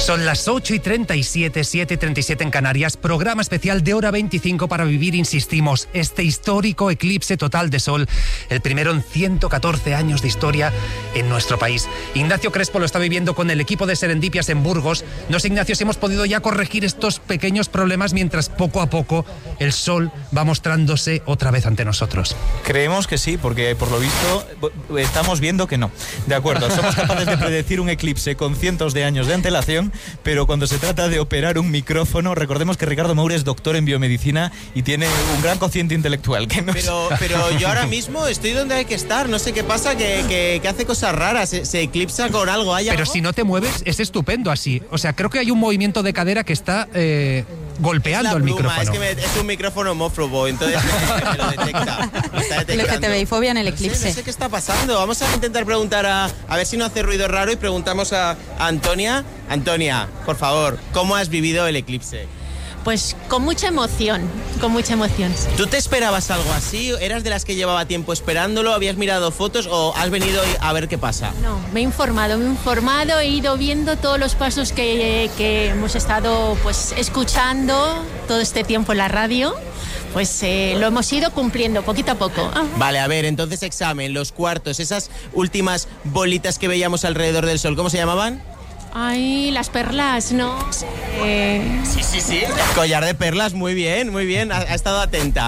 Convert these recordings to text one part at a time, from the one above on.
Son las 8:37, 7:37 en Canarias, programa especial de hora 25 para vivir, insistimos, este histórico eclipse total de sol, el primero en 114 años de historia en nuestro país. Ignacio Crespo lo está viviendo con el equipo de Serendipias en Burgos. No sé, Ignacio, si hemos podido ya corregir estos pequeños problemas mientras poco a poco el sol va mostrándose otra vez ante nosotros. Creemos que sí, porque por lo visto estamos viendo que no. De acuerdo, somos capaces de predecir un eclipse con cientos de años de antelación, pero cuando se trata de operar un micrófono, recordemos que Ricardo Moure es doctor en biomedicina y tiene un gran cociente intelectual. Que no pero yo ahora mismo estoy donde hay que estar, no sé qué pasa, que hace cosas raras, se eclipsa con algo. Pero algo? Si no te mueves, es estupendo así. O sea, creo que hay un movimiento de cadera que está golpeando el micrófono. Es que es un micrófono homófobo, entonces me lo detecta. LGTBI-fobia en el eclipse. No sé qué está pasando. Vamos a intentar preguntar a ver si no hace ruido raro y preguntamos a Antonia. Antonia, por favor, ¿cómo has vivido el eclipse? Pues con mucha emoción. ¿Tú te esperabas algo así? ¿Eras de las que llevaba tiempo esperándolo? ¿Habías mirado fotos o has venido a ver qué pasa? No, me he informado, he ido viendo todos los pasos que hemos estado pues escuchando todo este tiempo en la radio. Pues lo hemos ido cumpliendo poquito a poco. Vale, a ver, entonces examen, los cuartos, esas últimas bolitas que veíamos alrededor del sol, ¿cómo se llamaban? Ay, las perlas, ¿no? Sí. El collar de perlas, muy bien, ha estado atenta.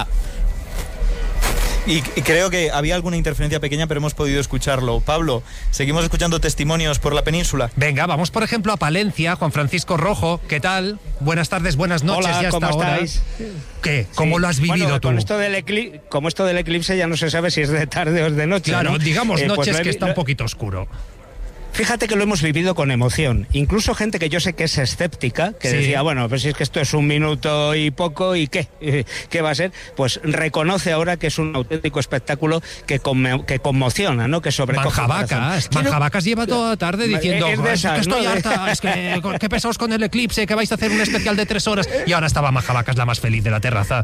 Y creo que había alguna interferencia pequeña, pero hemos podido escucharlo. Pablo, seguimos escuchando testimonios por la península. Venga, vamos por ejemplo a Palencia. Juan Francisco Rojo, ¿qué tal? Buenas tardes, buenas noches. Hola, ya ¿cómo hasta ahora. estáis? ¿Qué? ¿Cómo lo has vivido tú? Como esto del eclipse ya no se sabe si es de tarde o es de noche. Claro, ¿no? digamos noches pues que está un poquito oscuro. Fíjate que lo hemos vivido con emoción. Incluso gente que yo sé que es escéptica, que decía, bueno, pues si es que esto es un minuto y poco, ¿y qué? ¿Qué va a ser? Pues reconoce ahora que es un auténtico espectáculo que conmociona, ¿no? Que sobrecoge. Manjabacas lleva toda la tarde diciendo, es que estoy harta, es que qué pesaos con el eclipse, que vais a hacer un especial de 3 horas. Y ahora estaba Manjabacas la más feliz de la terraza.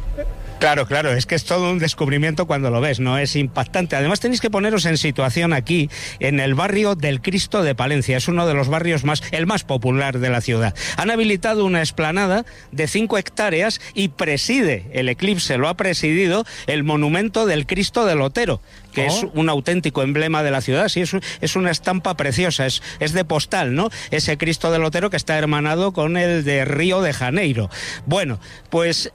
Claro, es que es todo un descubrimiento cuando lo ves, ¿no? Es impactante. Además tenéis que poneros en situación aquí, en el barrio del Cristo de Palencia. Es uno de los barrios el más popular de la ciudad. Han habilitado una explanada de 5 hectáreas y preside el eclipse, lo ha presidido el monumento del Cristo del Otero, que es un auténtico emblema de la ciudad. Sí, es una estampa preciosa, es de postal, ¿no? Ese Cristo del Otero que está hermanado con el de Río de Janeiro. Bueno, pues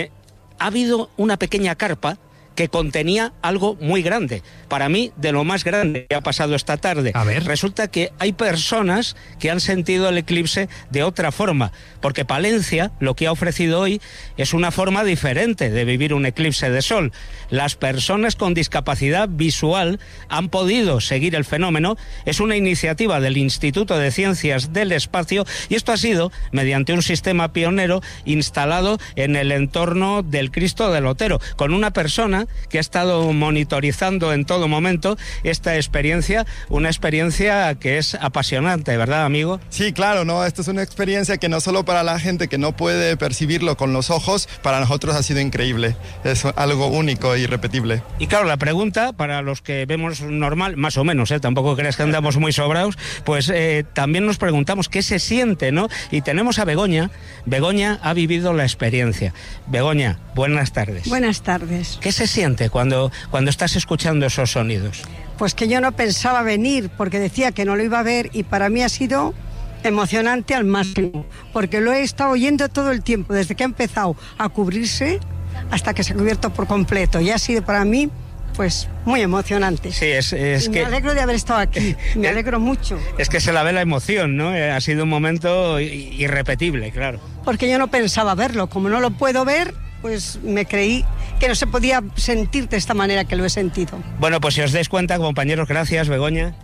ha habido una pequeña carpa que contenía algo muy grande. Para mí, de lo más grande que ha pasado esta tarde. A ver. Resulta que hay personas que han sentido el eclipse de otra forma, porque Palencia lo que ha ofrecido hoy es una forma diferente de vivir un eclipse de sol. Las personas con discapacidad visual han podido seguir el fenómeno. Es una iniciativa del Instituto de Ciencias del Espacio y esto ha sido mediante un sistema pionero instalado en el entorno del Cristo del Otero, con una persona que ha estado monitorizando en todo momento esta experiencia, una experiencia que es apasionante, ¿verdad, amigo? Sí, claro, ¿no? Esto es una experiencia que no solo para la gente que no puede percibirlo con los ojos, para nosotros ha sido increíble. Es algo único y irrepetible. Y claro, la pregunta, para los que vemos normal, más o menos, tampoco creas que andamos muy sobrados, pues también nos preguntamos qué se siente, ¿no? Y tenemos a Begoña. Begoña ha vivido la experiencia. Begoña, buenas tardes. Buenas tardes. ¿Qué se siente cuando estás escuchando esos sonidos? Pues que yo no pensaba venir porque decía que no lo iba a ver y para mí ha sido emocionante al máximo, porque lo he estado oyendo todo el tiempo, desde que ha empezado a cubrirse hasta que se ha cubierto por completo y ha sido para mí pues muy emocionante. Sí, es que me alegro de haber estado aquí, me alegro mucho. Es que se la ve la emoción, ¿no? Ha sido un momento irrepetible, claro. Porque yo no pensaba verlo, como no lo puedo ver, pues me creí que no se podía sentir de esta manera que lo he sentido. Bueno, pues si os dais cuenta, compañeros, gracias, Begoña.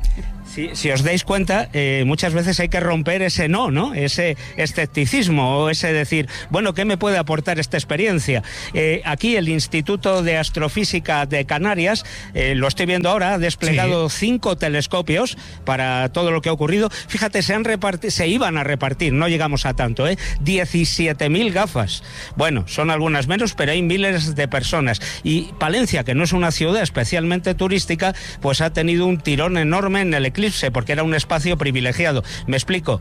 Si os dais cuenta, muchas veces hay que romper ese ¿no? Ese escepticismo o ese decir, bueno, ¿qué me puede aportar esta experiencia? Aquí el Instituto de Astrofísica de Canarias, lo estoy viendo ahora, ha desplegado 5 telescopios para todo lo que ha ocurrido. Fíjate, se iban a repartir, no llegamos a tanto, 17.000 gafas. Bueno, son algunas menos, pero hay miles de personas. Y Palencia, que no es una ciudad especialmente turística, pues ha tenido un tirón enorme en el eclipse eclipse, porque era un espacio privilegiado. Me explico.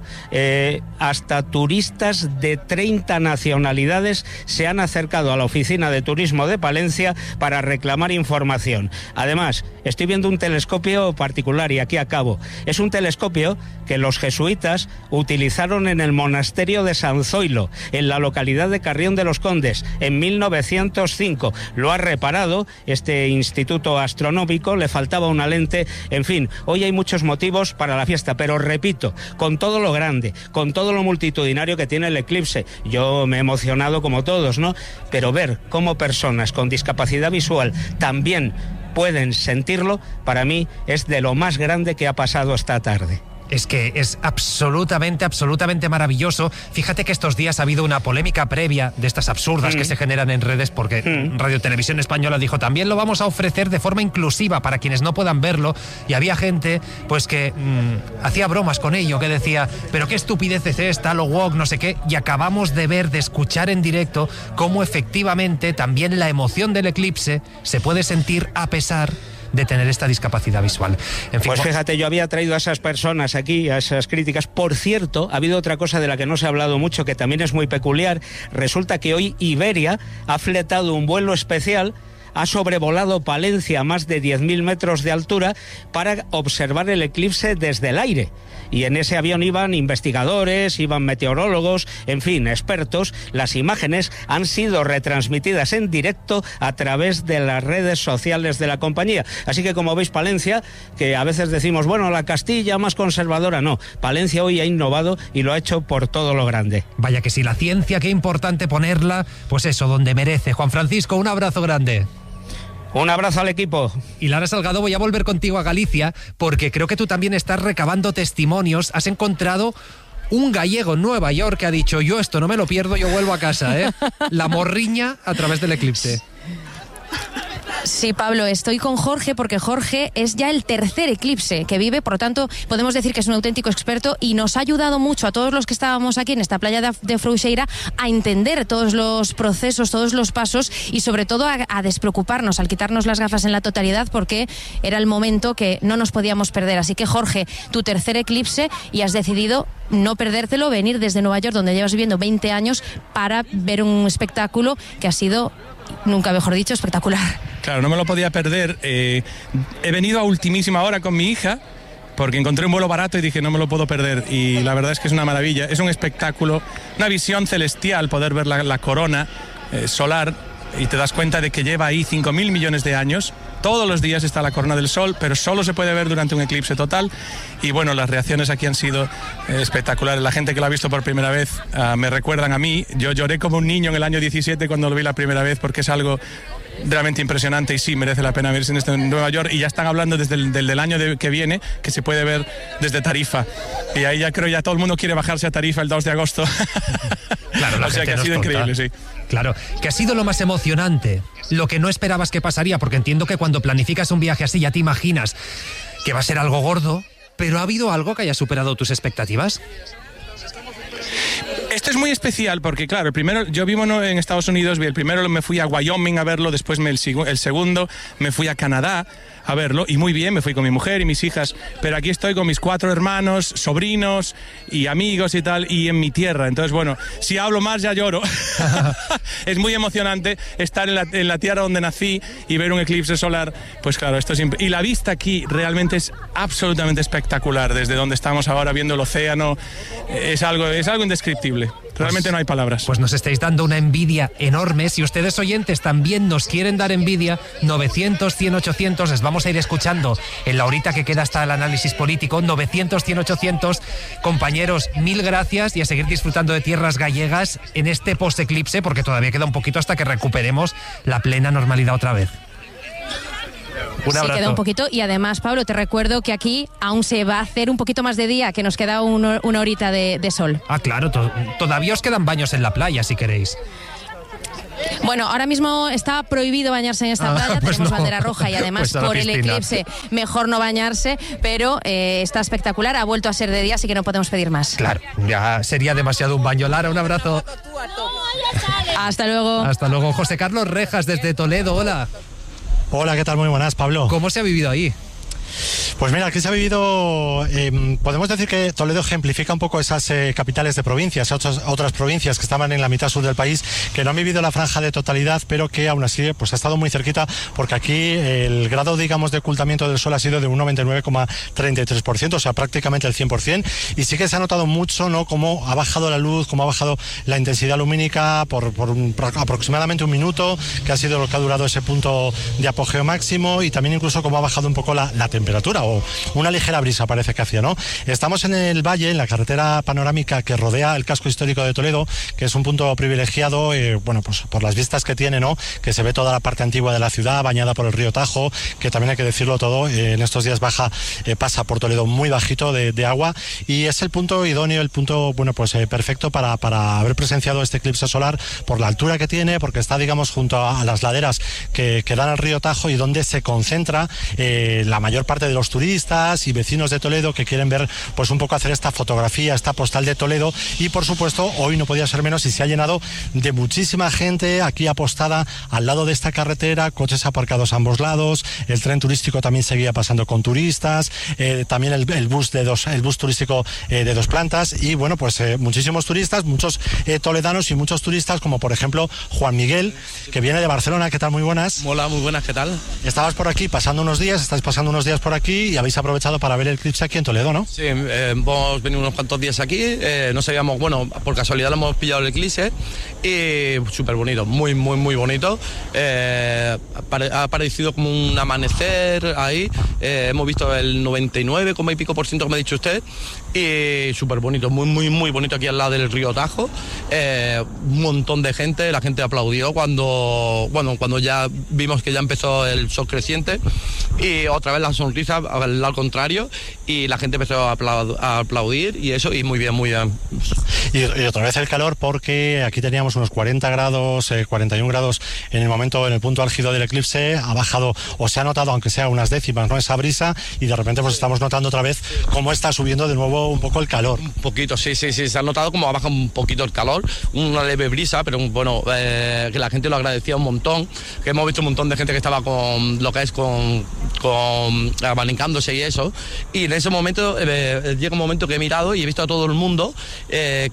Hasta turistas de 30 nacionalidades se han acercado a la oficina de turismo de Palencia para reclamar información. Además, estoy viendo un telescopio particular y aquí acabo. Es un telescopio que los jesuitas utilizaron en el monasterio de San Zoilo, en la localidad de Carrión de los Condes, en 1905. Lo ha reparado este instituto astronómico, le faltaba una lente. En fin, hoy hay muchos motivos para la fiesta, pero repito, con todo lo grande, con todo lo multitudinario que tiene el eclipse, yo me he emocionado como todos, ¿no? Pero ver cómo personas con discapacidad visual también pueden sentirlo, para mí es de lo más grande que ha pasado esta tarde. Es que es absolutamente maravilloso. Fíjate que estos días ha habido una polémica previa de estas absurdas que se generan en redes, porque Radio Televisión Española dijo, también lo vamos a ofrecer de forma inclusiva para quienes no puedan verlo, y había gente pues que hacía bromas con ello, que decía, pero qué estupidez es esta, lo woke, no sé qué, y acabamos de escuchar en directo cómo efectivamente también la emoción del eclipse se puede sentir a pesar de tener esta discapacidad visual. En fin, pues fíjate, yo había traído a esas personas aquí, a esas críticas. Por cierto, ha habido otra cosa de la que no se ha hablado mucho, que también es muy peculiar. Resulta que hoy Iberia ha fletado un vuelo especial, ha sobrevolado Palencia a más de 10.000 metros de altura para observar el eclipse desde el aire. Y en ese avión iban investigadores, iban meteorólogos, en fin, expertos. Las imágenes han sido retransmitidas en directo a través de las redes sociales de la compañía. Así que, como veis, Palencia, que a veces decimos, bueno, la Castilla más conservadora, no. Palencia hoy ha innovado y lo ha hecho por todo lo grande. Vaya que sí, la ciencia, qué importante ponerla, pues eso, donde merece. Juan Francisco, un abrazo grande. Un abrazo al equipo. Y Lara Salgado, voy a volver contigo a Galicia, porque creo que tú también estás recabando testimonios. Has encontrado un gallego en Nueva York que ha dicho, yo esto no me lo pierdo, yo vuelvo a casa, ¿eh? La morriña a través del eclipse. Sí, Pablo, estoy con Jorge porque Jorge es ya el tercer eclipse que vive, por lo tanto podemos decir que es un auténtico experto y nos ha ayudado mucho a todos los que estábamos aquí en esta playa de Frouxeira a entender todos los procesos, todos los pasos y sobre todo a despreocuparnos, al quitarnos las gafas en la totalidad, porque era el momento que no nos podíamos perder. Así que Jorge, tu tercer eclipse y has decidido no perdértelo, venir desde Nueva York, donde llevas viviendo 20 años, para ver un espectáculo que ha sido, nunca mejor dicho, espectacular. Claro, no me lo podía perder. He venido a ultimísima hora con mi hija porque encontré un vuelo barato y dije no me lo puedo perder, y la verdad es que es una maravilla, es un espectáculo, una visión celestial poder ver la corona solar, y te das cuenta de que lleva ahí 5.000 millones de años. Todos los días está la corona del sol, pero solo se puede ver durante un eclipse total. Y bueno, las reacciones aquí han sido espectaculares. La gente que lo ha visto por primera vez me recuerdan a mí. Yo lloré como un niño en el año 17 cuando lo vi la primera vez, porque es algo realmente impresionante y sí, merece la pena verse en Nueva York. Y ya están hablando desde el año que viene, que se puede ver desde Tarifa. Y ahí ya creo ya todo el mundo quiere bajarse a Tarifa el 2 de agosto. Claro, o sea que ha sido increíble, sí. Claro, que ha sido lo más emocionante, lo que no esperabas que pasaría, porque entiendo que cuando planificas un viaje así ya te imaginas que va a ser algo gordo, pero ¿ha habido algo que haya superado tus expectativas? Esto es muy especial porque, claro, el primero, yo vivo en Estados Unidos, el primero me fui a Wyoming a verlo, después el segundo me fui a Canadá a verlo, y muy bien, me fui con mi mujer y mis hijas, pero aquí estoy con mis 4 hermanos, sobrinos y amigos y tal, y en mi tierra. Entonces, bueno, si hablo más ya lloro. Es muy emocionante estar en la tierra donde nací y ver un eclipse solar. Pues claro, esto es y la vista aquí realmente es absolutamente espectacular. Desde donde estamos ahora viendo el océano, es algo indescriptible. Realmente no hay palabras. Pues nos estáis dando una envidia enorme. Si ustedes oyentes también nos quieren dar envidia, 900, 100, 800, les vamos a ir escuchando en la horita que queda hasta el análisis político. 900, 100, 800. Compañeros, mil gracias, y a seguir disfrutando de tierras gallegas en este post-eclipse, porque todavía queda un poquito hasta que recuperemos la plena normalidad otra vez. Un abrazo. Sí, queda un poquito, y además, Pablo, te recuerdo que aquí aún se va a hacer un poquito más de día, que nos queda una horita de sol. Ah, claro, todavía os quedan baños en la playa si queréis. Bueno, ahora mismo está prohibido bañarse en esta playa, pues tenemos no. bandera roja y además Pues por el eclipse mejor no bañarse, pero está espectacular, ha vuelto a ser de día, así que no podemos pedir más. Claro, ya sería demasiado un baño. Lara, un abrazo. Hasta luego. Hasta luego. José Carlos Rejas desde Toledo, hola. Hola, ¿qué tal? Muy buenas, Pablo. ¿Cómo se ha vivido ahí? Pues mira, aquí se ha vivido, podemos decir que Toledo ejemplifica un poco esas capitales de provincias, otras provincias que estaban en la mitad sur del país, que no han vivido la franja de totalidad, pero que aún así pues ha estado muy cerquita, porque aquí el grado, digamos, de ocultamiento del sol ha sido de un 99,33%, o sea, prácticamente el 100%, y sí que se ha notado mucho, ¿no?, cómo ha bajado la luz, cómo ha bajado la intensidad lumínica por aproximadamente un minuto, que ha sido lo que ha durado ese punto de apogeo máximo, y también incluso cómo ha bajado un poco la temperatura, o una ligera brisa parece que hacía, ¿no? Estamos en el valle, en la carretera panorámica que rodea el casco histórico de Toledo, que es un punto privilegiado, bueno, pues por las vistas que tiene, ¿no?, que se ve toda la parte antigua de la ciudad, bañada por el río Tajo, que también hay que decirlo todo, en estos días pasa por Toledo muy bajito de agua, y es el punto idóneo, el punto, bueno, pues perfecto para haber presenciado este eclipse solar, por la altura que tiene, porque está, digamos, junto a las laderas que dan al río Tajo, y donde se concentra la mayor parte de los turistas y vecinos de Toledo que quieren ver, pues un poco hacer esta fotografía, esta postal de Toledo. Y por supuesto, hoy no podía ser menos y se ha llenado de muchísima gente aquí apostada al lado de esta carretera, coches aparcados a ambos lados, el tren turístico también seguía pasando con turistas, también el bus turístico de 2 plantas, y bueno, pues muchísimos turistas, muchos toledanos y muchos turistas, como por ejemplo Juan Miguel, que viene de Barcelona. ¿Qué tal? Muy buenas. Hola, muy buenas, ¿qué tal? Estabas por aquí estáis pasando unos días por aquí y habéis aprovechado para ver el eclipse aquí en Toledo, ¿no? Sí, hemos venido unos cuantos días aquí, no sabíamos, bueno, por casualidad lo hemos pillado el eclipse, y súper bonito, muy, muy, muy bonito. Ha parecido como un amanecer ahí, hemos visto el 99, y pico % como ha dicho usted, y súper bonito, muy, muy, muy bonito aquí al lado del río Tajo. Un montón de gente, la gente aplaudió cuando ya vimos que ya empezó el sol creciente, y otra vez la sonrisa al contrario, y la gente empezó a aplaudir, y eso, y muy bien, muy bien. Y otra vez el calor, porque aquí teníamos unos 40 grados, 41 grados en el punto álgido del eclipse. Ha bajado, o se ha notado, aunque sea unas décimas, ¿no?, esa brisa, y de repente pues estamos notando otra vez cómo está subiendo de nuevo un poco el calor. Un poquito, sí, se ha notado como ha bajado un poquito el calor, una leve brisa, pero bueno, que la gente lo agradecía un montón, que hemos visto un montón de gente que estaba con lo que es con abanicándose y eso, y en ese momento llega un momento que he mirado y he visto a todo el mundo que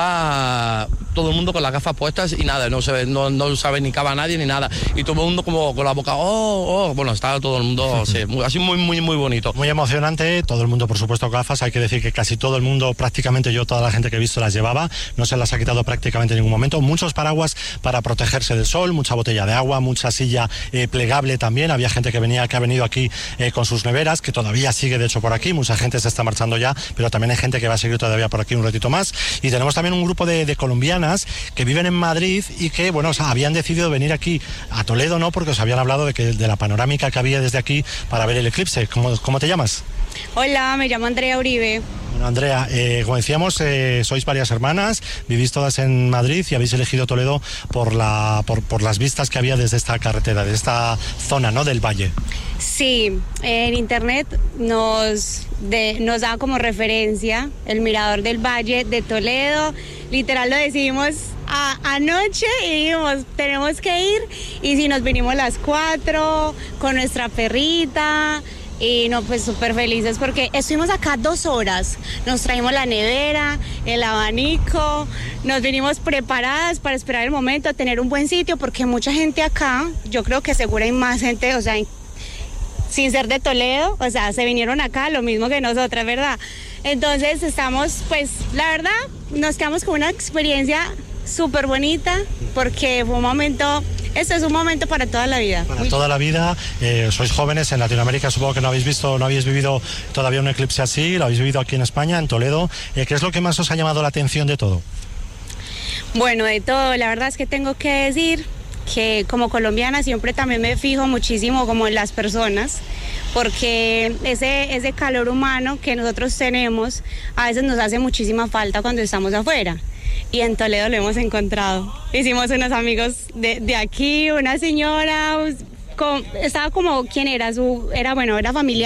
estaba todo el mundo con las gafas puestas y nada, no se abanicaba a nadie ni nada, y todo el mundo como con la boca, bueno, estaba todo el mundo, sí, así muy, muy, muy bonito. Muy emocionante, todo el mundo por supuesto gafas, hay que decir que casi todo el mundo, prácticamente toda la gente que he visto las llevaba, no se las ha quitado prácticamente en ningún momento, muchos paraguas para protegerse del sol, mucha botella de agua, mucha silla plegable también, había gente que ha venido aquí con sus neveras, que todavía sigue de hecho por aquí, mucha gente se está marchando ya, pero también hay gente que va a seguir todavía por aquí un ratito más, y tenemos también un grupo de colombianas que viven en Madrid y que, bueno, habían decidido venir aquí a Toledo, ¿no?, porque os habían hablado de la panorámica que había desde aquí para ver el eclipse. ¿Cómo te llamas? Hola, me llamo Andrea Uribe. Bueno, Andrea, como decíamos, sois varias hermanas, vivís todas en Madrid y habéis elegido Toledo por las vistas que había desde esta carretera, de esta zona, ¿no?, del valle. Sí, en internet nos da como referencia el mirador del Valle de Toledo. Literal lo decidimos anoche y dijimos, tenemos que ir, y si nos vinimos las 4 con nuestra perrita. Y no, pues súper felices porque estuvimos acá 2 horas, nos trajimos la nevera, el abanico, nos vinimos preparadas para esperar el momento, tener un buen sitio, porque mucha gente acá, yo creo que seguro hay más gente, o sea, sin ser de Toledo, o sea, se vinieron acá lo mismo que nosotras, ¿verdad? Entonces estamos, pues, la verdad, nos quedamos con una experiencia súper bonita, porque fue un momento, esto es un momento para toda la vida. Para toda la vida, sois jóvenes, en Latinoamérica supongo que no habéis vivido todavía un eclipse así, lo habéis vivido aquí en España, en Toledo. ¿Qué es lo que más os ha llamado la atención de todo? Bueno, de todo, la verdad es que tengo que decir que como colombiana siempre también me fijo muchísimo como en las personas, porque ese calor humano que nosotros tenemos a veces nos hace muchísima falta cuando estamos afuera. Y en Toledo lo hemos encontrado. Hicimos unos amigos de aquí, una señora, estaba como, ¿quién era? Era familiar.